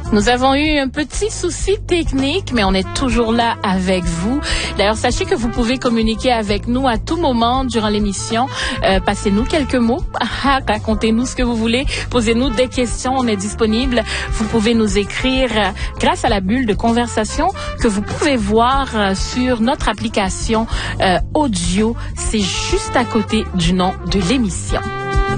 Nous avons eu un petit souci technique, mais on est toujours là avec vous. D'ailleurs, sachez que vous pouvez communiquer avec nous à tout moment durant l'émission. Passez-nous quelques mots, racontez-nous ce que vous voulez, posez-nous des questions, on est disponible. Vous pouvez nous écrire grâce à la bulle de conversation que vous pouvez voir sur notre application audio. C'est juste à côté du nom de l'émission.